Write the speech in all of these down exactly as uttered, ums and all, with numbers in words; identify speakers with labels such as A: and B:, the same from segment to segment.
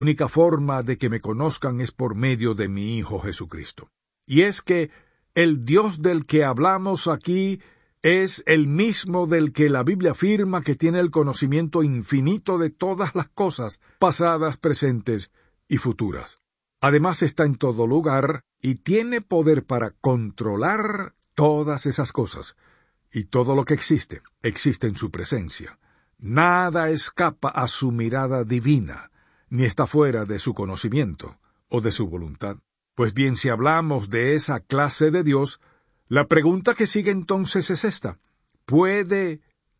A: única forma de que me conozcan es por medio de mi Hijo Jesucristo. Y es que el Dios del que hablamos aquí es el mismo del que la Biblia afirma que tiene el conocimiento infinito de todas las cosas, pasadas, presentes y futuras. Además está en todo lugar y tiene poder para controlar todas esas cosas. Y todo lo que existe, existe en su presencia. Nada escapa a su mirada divina, ni está fuera de su conocimiento o de su voluntad. Pues bien, si hablamos de esa clase de Dios, la pregunta que sigue entonces es esta: ¿puede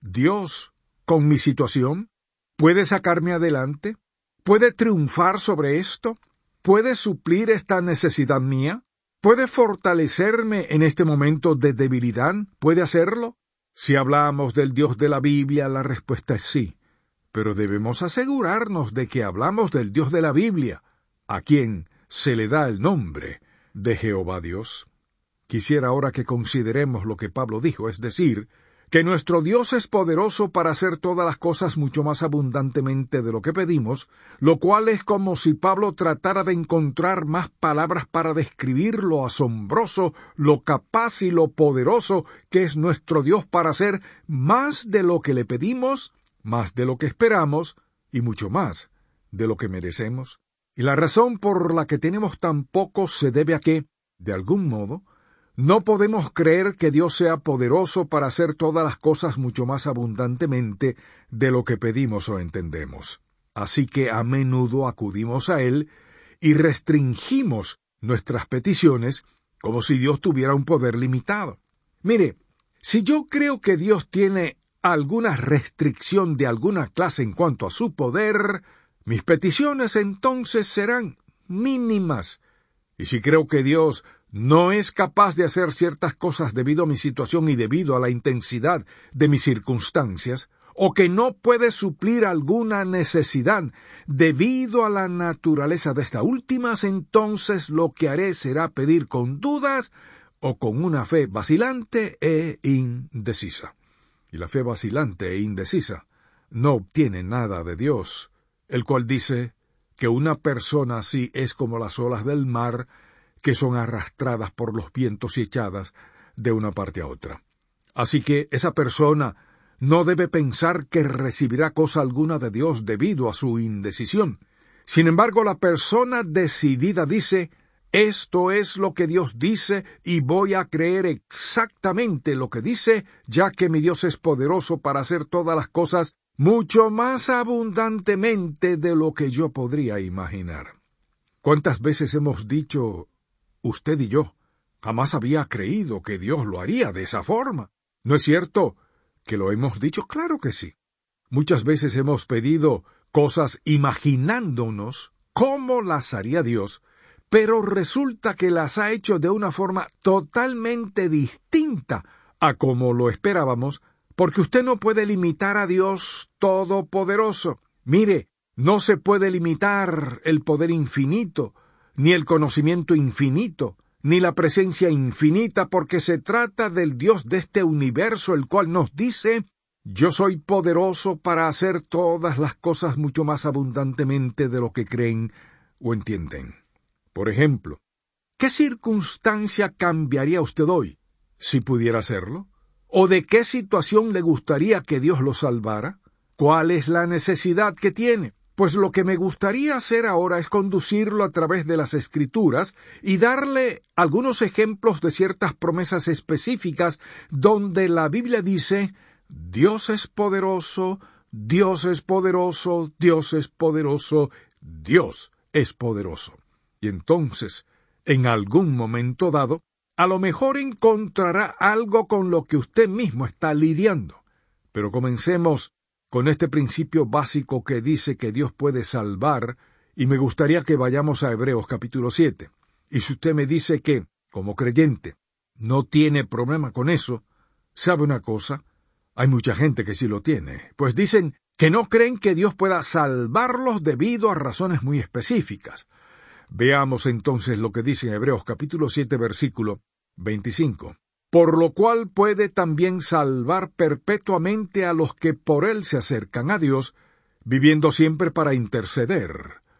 A: Dios con mi situación? ¿Puede sacarme adelante? ¿Puede triunfar sobre esto? ¿Puede suplir esta necesidad mía? ¿Puede fortalecerme en este momento de debilidad? ¿Puede hacerlo? Si hablamos del Dios de la Biblia, la respuesta es sí. Pero debemos asegurarnos de que hablamos del Dios de la Biblia, a quien se le da el nombre de Jehová Dios. Quisiera ahora que consideremos lo que Pablo dijo, es decir, que nuestro Dios es poderoso para hacer todas las cosas mucho más abundantemente de lo que pedimos, lo cual es como si Pablo tratara de encontrar más palabras para describir lo asombroso, lo capaz y lo poderoso que es nuestro Dios para hacer más de lo que le pedimos, más de lo que esperamos y mucho más de lo que merecemos. Y la razón por la que tenemos tan poco se debe a que, de algún modo, no podemos creer que Dios sea poderoso para hacer todas las cosas mucho más abundantemente de lo que pedimos o entendemos. Así que a menudo acudimos a Él y restringimos nuestras peticiones como si Dios tuviera un poder limitado. Mire, si yo creo que Dios tiene alguna restricción de alguna clase en cuanto a su poder, mis peticiones entonces serán mínimas. Y si creo que Dios no es capaz de hacer ciertas cosas debido a mi situación y debido a la intensidad de mis circunstancias, o que no puede suplir alguna necesidad debido a la naturaleza de estas últimas, entonces lo que haré será pedir con dudas o con una fe vacilante e indecisa. Y la fe vacilante e indecisa no obtiene nada de Dios, el cual dice que una persona así es como las olas del mar, que son arrastradas por los vientos y echadas de una parte a otra. Así que esa persona no debe pensar que recibirá cosa alguna de Dios debido a su indecisión. Sin embargo, la persona decidida dice: esto es lo que Dios dice y voy a creer exactamente lo que dice, ya que mi Dios es poderoso para hacer todas las cosas mucho más abundantemente de lo que yo podría imaginar. ¿Cuántas veces hemos dicho, usted y yo, jamás había creído que Dios lo haría de esa forma? ¿No es cierto que lo hemos dicho? Claro que sí. Muchas veces hemos pedido cosas imaginándonos cómo las haría Dios, pero resulta que las ha hecho de una forma totalmente distinta a como lo esperábamos, porque usted no puede limitar a Dios Todopoderoso. Mire, no se puede limitar el poder infinito, ni el conocimiento infinito, ni la presencia infinita, porque se trata del Dios de este universo, el cual nos dice: yo soy poderoso para hacer todas las cosas mucho más abundantemente de lo que creen o entienden. Por ejemplo, ¿qué circunstancia cambiaría usted hoy si pudiera hacerlo? ¿O de qué situación le gustaría que Dios lo salvara? ¿Cuál es la necesidad que tiene? Pues lo que me gustaría hacer ahora es conducirlo a través de las Escrituras y darle algunos ejemplos de ciertas promesas específicas donde la Biblia dice: Dios es poderoso, Dios es poderoso, Dios es poderoso, Dios es poderoso. Y entonces, en algún momento dado, a lo mejor encontrará algo con lo que usted mismo está lidiando. Pero comencemos con este principio básico que dice que Dios puede salvar, y me gustaría que vayamos a Hebreos capítulo siete. Y si usted me dice que, como creyente, no tiene problema con eso, ¿sabe una cosa? Hay mucha gente que sí lo tiene, pues dicen que no creen que Dios pueda salvarlos debido a razones muy específicas. Veamos entonces lo que dice en Hebreos capítulo siete, versículo veinticinco. Por lo cual puede también salvar perpetuamente a los que por él se acercan a Dios, viviendo siempre para interceder